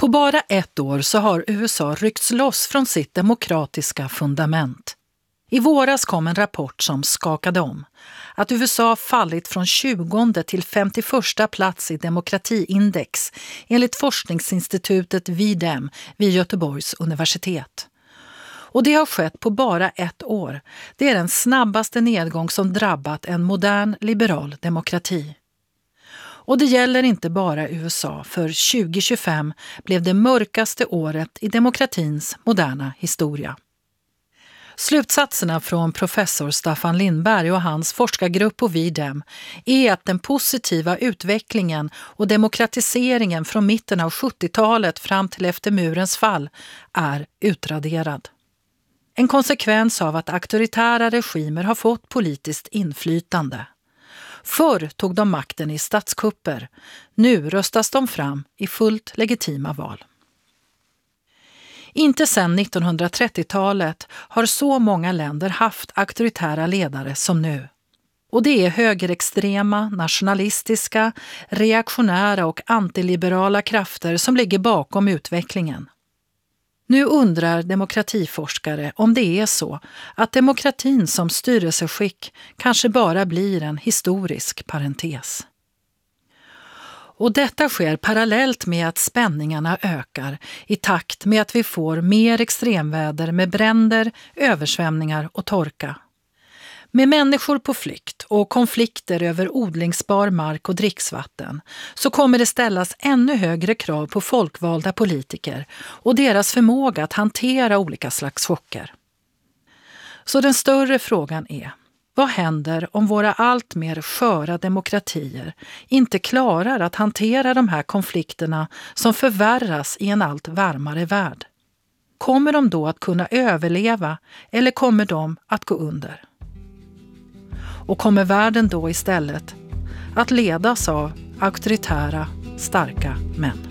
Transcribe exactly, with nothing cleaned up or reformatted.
På bara ett år så har U S A ryckts loss från sitt demokratiska fundament. I våras kom en rapport som skakade om att U S A fallit från tjugonde till femtioförsta plats i demokratiindex enligt forskningsinstitutet V D E M vid Göteborgs universitet. Och det har skett på bara ett år. Det är den snabbaste nedgång som drabbat en modern liberal demokrati. Och det gäller inte bara U S A, för tjugo tjugofem blev det mörkaste året i demokratins moderna historia. Slutsatserna från professor Staffan Lindberg och hans forskargrupp på V D E M är att den positiva utvecklingen och demokratiseringen från mitten av sjuttiotalet fram till efter murens fall är utraderad. En konsekvens av att auktoritära regimer har fått politiskt inflytande. Förr tog de makten i statskupper, nu röstas de fram i fullt legitima val. Inte sedan nittonhundratrettiotalet har så många länder haft auktoritära ledare som nu. Och det är högerextrema, nationalistiska, reaktionära och antiliberala krafter som ligger bakom utvecklingen. Nu undrar demokratiforskare om det är så att demokratin som styrelseskick kanske bara blir en historisk parentes. Och detta sker parallellt med att spänningarna ökar i takt med att vi får mer extremväder med bränder, översvämningar och torka. Med människor på flykt och konflikter över odlingsbar mark och dricksvatten så kommer det ställas ännu högre krav på folkvalda politiker och deras förmåga att hantera olika slags chocker. Så den större frågan är: vad händer om våra allt mer sköra demokratier inte klarar att hantera de här konflikterna som förvärras i en allt varmare värld? Kommer de då att kunna överleva eller kommer de att gå under? Och kommer världen då istället att ledas av auktoritära, starka män?